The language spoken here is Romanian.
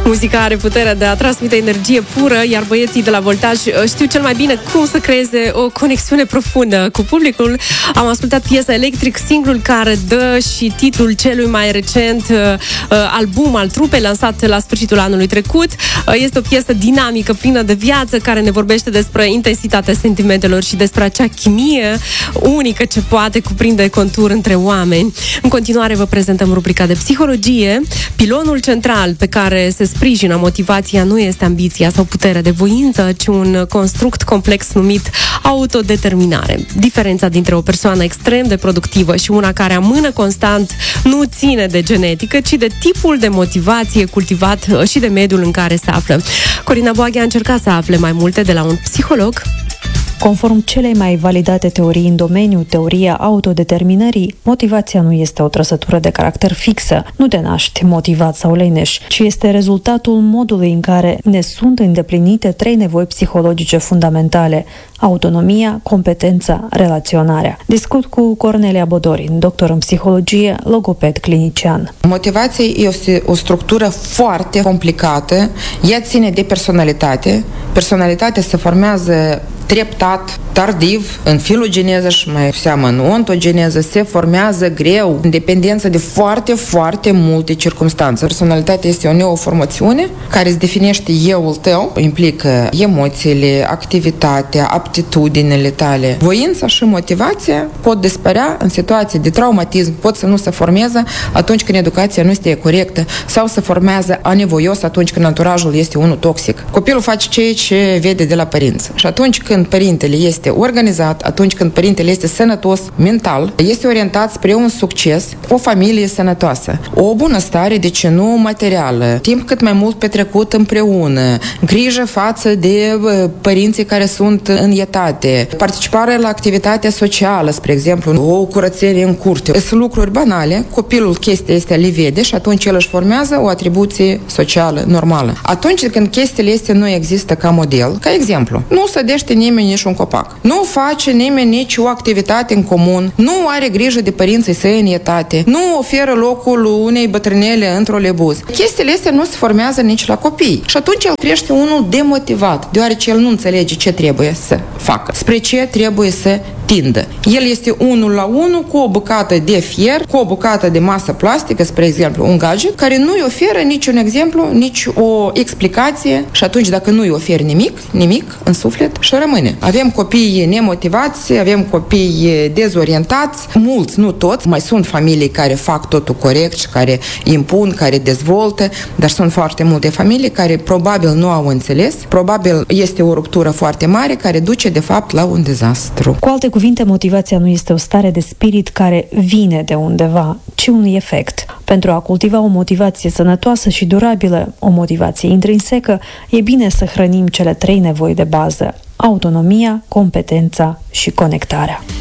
Muzica are puterea de a transmite energie pură, iar băieții de la Voltaj știu cel mai bine cum să creeze o conexiune profundă cu publicul. Am ascultat piesa Electric, singlul care dă și titlul celui mai recent album al trupei, lansat la sfârșitul anului trecut. Este o piesă dinamică, plină de viață, care ne vorbește despre intensitatea sentimentelor și despre acea chimie unică ce poate cuprinde contur între oameni. În continuare vă prezentăm rubrica de psihologie. Pilonul central pe care se sprijină motivația nu este ambiția sau puterea de voință, ci un construct complex numit autodeterminare. Diferența dintre o persoană extrem de productivă și una care amână constant nu ține de genetică, ci de tipul de motivație cultivat și de mediul în care se află. Corina Boaghe a încercat să afle mai multe de la un psiholog. Conform celei mai validate teorii în domeniu, teoria autodeterminării, motivația nu este o trăsătură de caracter fixă, nu te naști motivat sau leneș, ci este rezultatul modului în care ne sunt îndeplinite 3 nevoi psihologice fundamentale: autonomia, competența, relaționarea. Discut cu Cornelia Bodorin, doctor în psihologie, logoped clinician. Motivația este o structură foarte complicată, ea ține de personalitate. Personalitatea se formează treptat, tardiv, în filogeneză și mai seamă în ontogeneză, se formează greu, în dependență de foarte, foarte multe circumstanțe. Personalitatea este o neoformațiune care îți definește euul tău, implică emoțiile, activitatea, aptitudinile tale. Voința și motivația pot dispărea în situații de traumatism, pot să nu se formeze atunci când educația nu este corectă sau se formează anevoios atunci când anturajul este unul toxic. Copilul face ceea ce vede de la părinți și atunci când părintele este organizat, atunci când părintele este sănătos mental, este orientat spre un succes, o familie sănătoasă, o bunăstare, de ce nu materială, timp cât mai mult petrecut împreună, grijă față de părinții care sunt în etate, participare la activitatea socială, spre exemplu, o curățenie în curte. Sunt lucruri banale, copilul chestia este le vede și atunci el își formează o atribuție socială normală. Atunci când chestiile astea nu există ca model, ca exemplu, nu sădește nimeni nici un copac, nu face nimeni nici o activitate în comun, nu are grijă de părinții săi în etate, nu oferă locul unei bătrânele într-o lebuz. Chestiile astea nu se formează nici la copii. Și atunci el crește unul demotivat, deoarece el nu înțelege ce trebuie să facă, spre ce trebuie să tindă. El este 1-la-1 cu o bucată de fier, cu o bucată de masă plastică, spre exemplu, un gadget, care nu-i oferă niciun exemplu, nici o explicație și atunci dacă nu-i oferi nimic în suflet și rămâne. Avem copii nemotivați, avem copii dezorientați, mulți, nu toți, mai sunt familii care fac totul corect și care impun, care dezvoltă, dar sunt foarte multe familii care probabil nu au înțeles, probabil este o ruptură foarte mare care duce de fapt la un dezastru. Cu alte cuvinte, motivația nu este o stare de spirit care vine de undeva, ci un efect. Pentru a cultiva o motivație sănătoasă și durabilă, o motivație intrinsecă, e bine să hrănim cele 3 nevoi de bază: autonomia, competența și conectarea.